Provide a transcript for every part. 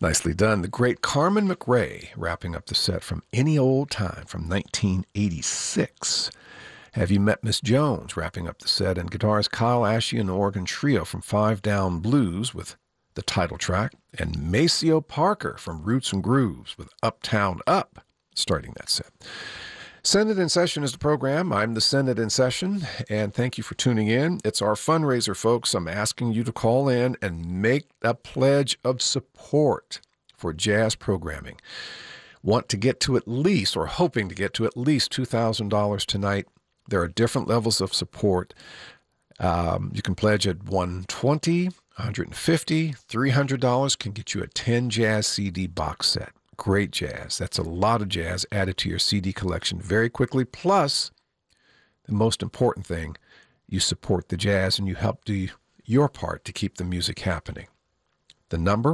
Nicely done. The great Carmen McRae wrapping up the set from Any Old Time from 1986. Have You Met Miss Jones wrapping up the set, and guitarist Kyle Ashe and the organ trio from Five Down Blues with the title track, and Maceo Parker from Roots and Grooves with Uptown Up starting that set. Send It in Session is the program. I'm the Send It in Session, and thank you for tuning in. It's our fundraiser, folks. I'm asking you to call in and make a pledge of support for jazz programming. Want to get to at least, or hoping to get to at least $2,000 tonight. There are different levels of support. You can pledge at $120, $150, $300 can get you a 10 jazz CD box set. Great jazz. That's a lot of jazz added to your CD collection very quickly. Plus, the most important thing, you support the jazz and you help do your part to keep the music happening. The number,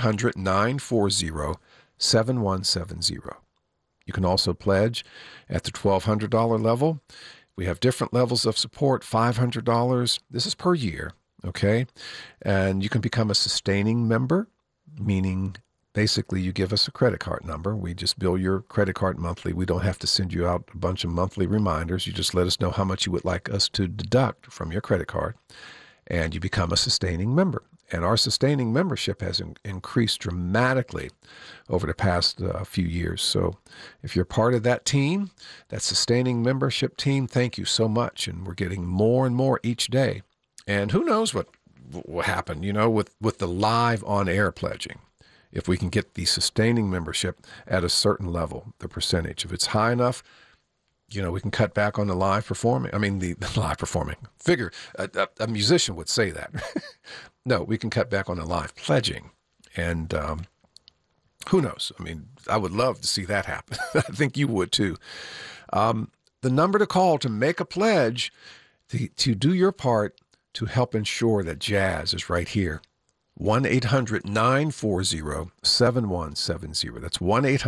1-800-940-7170. You can also pledge at the $1,200 level. We have different levels of support, $500. This is per year, okay? And you can become a sustaining member, meaning basically you give us a credit card number. We just bill your credit card monthly. We don't have to send you out a bunch of monthly reminders. You just let us know how much you would like us to deduct from your credit card, and you become a sustaining member. And our sustaining membership has increased dramatically over the past few years. So if you're part of that team, that sustaining membership team, thank you so much. And we're getting more and more each day. And who knows what will happen, with the live on-air pledging. If we can get the sustaining membership at a certain level, the percentage, if it's high enough, we can cut back on the live performing. I mean, the live performing. Figure a musician would say that. No, we can cut back on the live pledging. And who knows? I mean, I would love to see that happen. I think you would too. The number to call to make a pledge, to do your part to help ensure that jazz is right here. 1-800-940-7170. That's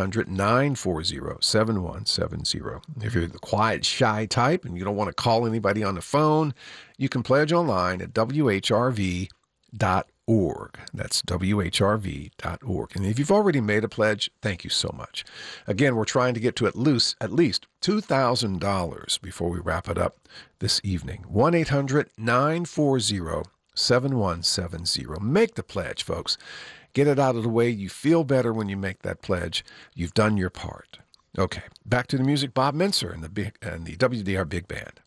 1-800-940-7170. If you're the quiet, shy type and you don't want to call anybody on the phone, you can pledge online at whrv.org. That's whrv.org. And if you've already made a pledge, thank you so much. Again, we're trying to get to at least $2,000 before we wrap it up this evening. 1-800-940-7170. Make the pledge, folks. Get it out of the way. You feel better when you make that pledge. You've done your part. Okay, back to the music. Bob Mintzer and the WDR Big Band.